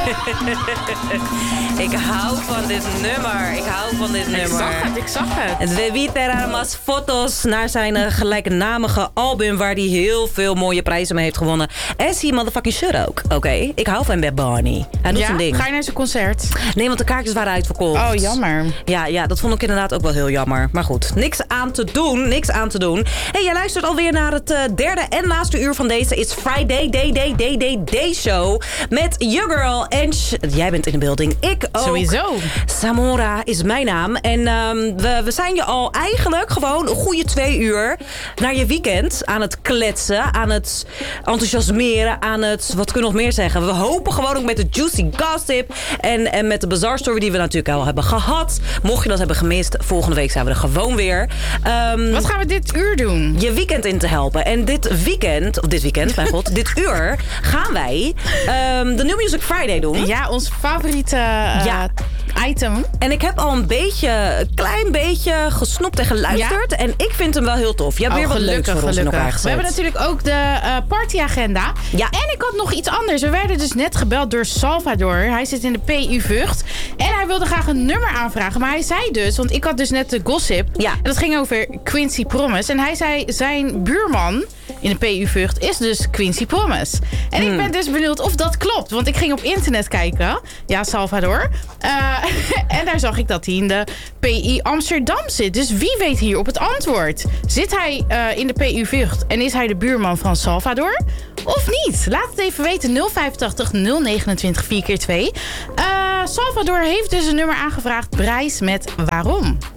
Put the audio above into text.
Ik hou van dit nummer. Ik zag het. We Terarmas foto's naar zijn gelijknamige album... waar hij heel veel mooie prijzen mee heeft gewonnen. As he motherfucking should ook. Oké, ik hou van Bad Bunny. Hij doet zijn ding. Ga je naar zijn concert? Nee, want de kaartjes waren uitverkocht. Oh, jammer. Ja, dat vond ik inderdaad ook wel heel jammer. Maar goed, niks aan te doen. Hey, jij luistert alweer naar het derde en laatste uur van deze It's Friday Day show. Met your girl en jij bent in de building. Ik ook. Sowieso. Samora is mijn naam. En we zijn je al eigenlijk gewoon een goede 2 uur naar je weekend aan het kletsen, aan het enthousiasmeren, aan het, wat kunnen we nog meer zeggen? We hopen gewoon ook met de juicy gossip en met de Bazaar Story die we natuurlijk al hebben gehad. Mocht je dat hebben gemist, volgende week zijn we er gewoon weer. Wat gaan we dit uur doen? Je weekend in te helpen. En dit uur gaan wij de New Music Friday doen. Ja, ons favoriete item. En ik heb al een klein beetje gesnoept en geluisterd. Ja? En ik vind hem wel heel tof. Je hebt weer wat leuks voor ons in elkaar gezet. We hebben natuurlijk ook de partyagenda. Ja. En ik had nog iets anders. We werden dus net gebeld door Salvador. Hij zit in de PU Vught. En hij wilde graag een nummer aanvragen. Maar hij zei dus, want ik had dus net de gossip. Ja. En dat ging over Quincy Promise. En hij zei, zijn buurman in de PU Vught is dus Quincy Promise. En ik ben dus benieuwd of dat klopt. Want ik ging op internet kijken. Ja, Salvador. En daar zag ik dat hij in de PI Amsterdam zit. Dus wie weet hier op het antwoord? Zit hij in de PU Vught en is hij de buurman van Salvador? Of niet? Laat het even weten. 085 029 4x2. Salvador heeft dus een nummer aangevraagd. Bryce met Waarom?